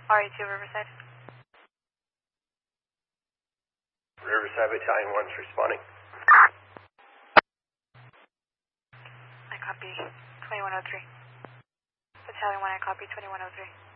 RE2 Riverside. Riverside Battalion 1's responding. I copy 2103. Battalion 1, I copy 2103.